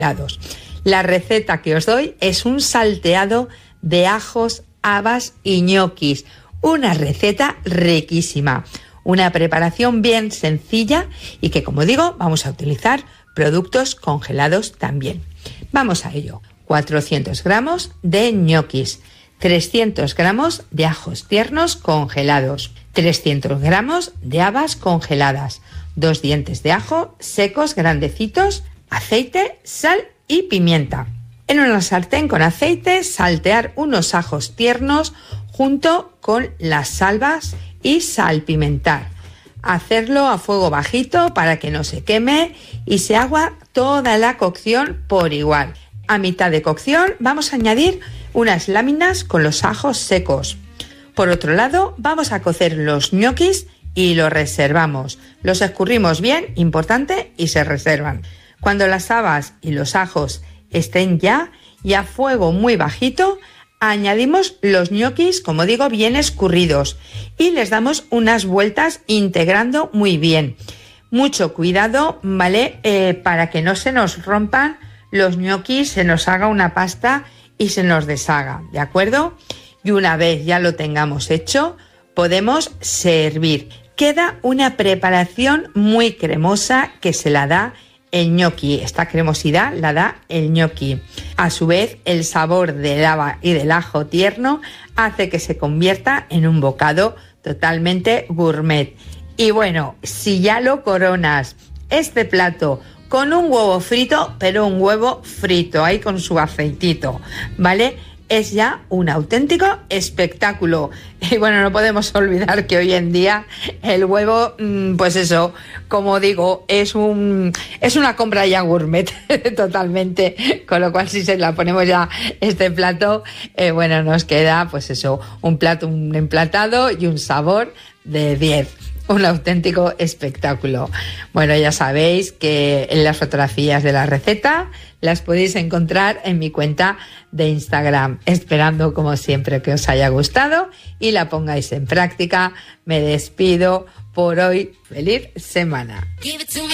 congelados. La receta que os doy es un salteado de ajos, habas y ñoquis. Una receta riquísima. Una preparación bien sencilla y que, como digo, vamos a utilizar productos congelados también. Vamos a ello. 400 gramos de ñoquis, 300 gramos de ajos tiernos congelados, 300 gramos de habas congeladas, 2 dientes de ajo secos grandecitos, aceite, sal y pimienta. En una sartén con aceite, saltear unos ajos tiernos junto con las habas y salpimentar. Hacerlo a fuego bajito para que no se queme y se haga toda la cocción por igual. A mitad de cocción vamos a añadir unas láminas con los ajos secos. Por otro lado, vamos a cocer los ñoquis y los reservamos. Los escurrimos bien, importante, y se reservan. Cuando las habas y los ajos estén ya y a fuego muy bajito, añadimos los ñoquis, como digo, bien escurridos y les damos unas vueltas integrando muy bien. Mucho cuidado, ¿vale? Para que no se nos rompan los ñoquis, se nos haga una pasta y se nos deshaga, ¿de acuerdo? Y una vez ya lo tengamos hecho, podemos servir. Queda una preparación muy cremosa que se la da el ñoqui. Esta cremosidad la da el ñoqui. A su vez, el sabor del haba y del ajo tierno hace que se convierta en un bocado totalmente gourmet. Y bueno, si ya lo coronas este plato con un huevo frito, pero un huevo frito ahí con su aceitito, ¿vale? Es ya un auténtico espectáculo. Y bueno, no podemos olvidar que hoy en día el huevo, pues eso, como digo, es una compra ya gourmet totalmente, con lo cual si se la ponemos ya este plato, bueno, nos queda pues eso, un plato, un emplatado y un sabor de 10. Un auténtico espectáculo. Bueno, ya sabéis que en las fotografías de la receta las podéis encontrar en mi cuenta de Instagram. Esperando, como siempre, que os haya gustado y la pongáis en práctica. Me despido por hoy. ¡Feliz semana!